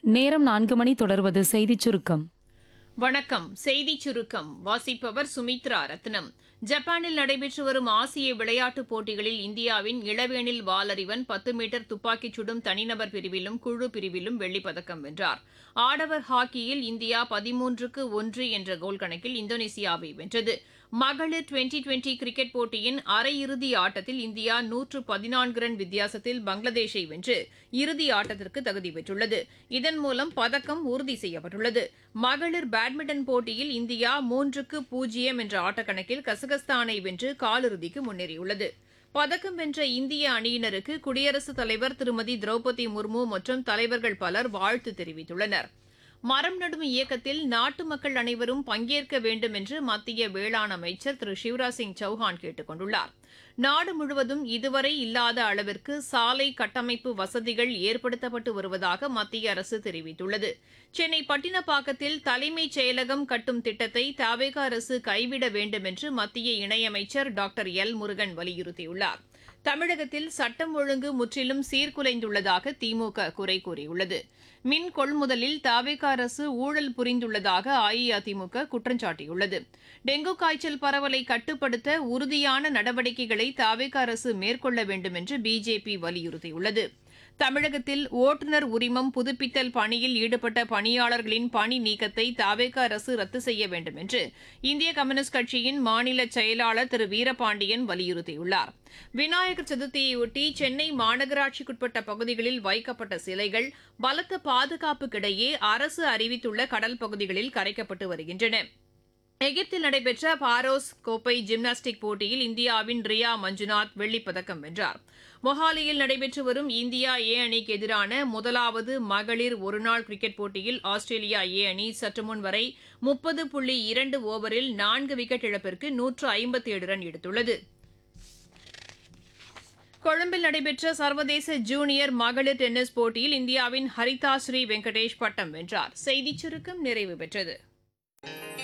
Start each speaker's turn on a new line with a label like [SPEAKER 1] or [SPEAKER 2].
[SPEAKER 1] நேரம் 4 மணி தொடர்வது செய்திச் சுருக்கம்.
[SPEAKER 2] வணக்கம். செய்திச் சுருக்கம் வாசிப்பவர் சுமித்ரா ரத்னம். ஜப்பானில் நடைபெற்று வரும் ஆசிய விளையாட்டுப் போட்டிகளில் இந்தியாவின் இளவேனில் வாலறிவன் 10 மீட்டர் துப்பாக்கிச் சுடும் தனிநபர் பிரிவிலும் குழு பிரிவிலும் வெள்ளிப்பதக்கம் வென்றார். ஆடவர் ஹாக்கியில் இந்தியா 13-1 என்ற கோல் கணக்கில் இந்தோனேசியாவை வென்றது. மகளிர் டுவெண்டி கிரிக்கெட் போட்டியின் அரையிறுதி ஆட்டத்தில் இந்தியா 114 ரன் வித்தியாசத்தில் பங்களாதேஷை வென்று இறுதி ஆட்டத்திற்கு தகுதி பெற்றுள்ளது. இதன் மூலம் பதக்கம் உறுதி செய்யப்பட்டுள்ளது. மகளிர் பேட்மிண்டன் போட்டியில் இந்தியா 3-0 என்ற ஆட்டக்கணக்கில் கசகஸ்தானை வென்று காலிறுதிக்கு முன்னேறியுள்ளது. பதக்கம் வென்ற இந்திய அணியினருக்கு குடியரசுத் தலைவர் திருமதி திரௌபதி முர்மு மற்றும் தலைவர்கள் பலர் வாழ்த்து தெரிவித்துள்ளனர். மரம் நடும் இயக்கத்தில் நாட்டு மக்கள் அனைவரும் பங்கேற்க வேண்டும் என்று மத்திய வேளாண் அமைச்சர் திரு சிவராஜ் சிங் சௌஹான் கேட்டுக் கொண்டுள்ளார். நாடு முழுவதும் இதுவரை இல்லாத அளவிற்கு சாலை கட்டமைப்பு வசதிகள் ஏற்படுத்தப்பட்டு வருவதாக மத்திய அரசு தெரிவித்துள்ளது. சென்னை பட்டினப்பாக்கத்தில் தலைமைச் செயலகம் கட்டும் திட்டத்தை தவேக அரசு கைவிட வேண்டும் என்று மத்திய இணையமைச்சர் டாக்டர் எல் முருகன் வலியுறுத்தியுள்ளார். தமிழகத்தில் சட்டம் ஒழுங்கு முற்றிலும் சீர்குலைந்துள்ளதாக திமுக குறை கூறியுள்ளது. மின் கொள்முதலில் தவேக அரசு ஊழல் புரிந்துள்ளதாக அஇஅதிமுக குற்றம் சாட்டியுள்ளது. டெங்கு காய்ச்சல் பரவலை கட்டுப்படுத்த உறுதியான நடவடிக்கைகளை தவேக அரசு மேற்கொள்ள வேண்டும் என்று பிஜேபி வலியுறுத்தியுள்ளது. தமிழகத்தில் ஓட்டுநர் உரிமம் புதுப்பித்தல் பணியில் ஈடுபட்ட பணியாளர்களின் பணி நீக்கத்தை தவேக அரசு ரத்து செய்ய வேண்டும் என்று இந்திய கம்யூனிஸ்ட் கட்சியின் மாநில செயலாளர் திரு வீரபாண்டியன் வலியுறுத்தியுள்ளார். விநாயகர் சதுர்த்தியையொட்டி சென்னை மாநகராட்சிக்குட்பட்ட பகுதிகளில் வைக்கப்பட்ட சிலைகள் பலத்த பாதுகாப்புக்கிடையே அரசு அறிவித்துள்ள கடல் பகுதிகளில் கரைக்கப்பட்டு வருகின்றன. எகிப்தில் நடைபெற்ற பாரோஸ் கோப்பை ஜிம்னாஸ்டிக் போட்டியில் இந்தியாவின் ரியா மஞ்சுநாத் வெள்ளிப்பதக்கம் வென்றார். மொஹாலியில் நடைபெற்று வரும் இந்தியா ஏ அணிக்கு எதிரான முதலாவது மகளிர் ஒருநாள் கிரிக்கெட் போட்டியில் ஆஸ்திரேலியா ஏ அணி சற்றுமுன் வரை 30.2 ஓவரில் 4 விக்கெட் இழப்பிற்கு 157 ரன் எடுத்துள்ளது. கொழும்பில் நடைபெற்ற சர்வதேச ஜூனியர் மகளிர் டென்னிஸ் போட்டியில் இந்தியாவின் ஹரிதா ஸ்ரீ வெங்கடேஷ் பட்டம் வென்றார். செய்திச் சுருக்கம் நிறைவு பெற்றது.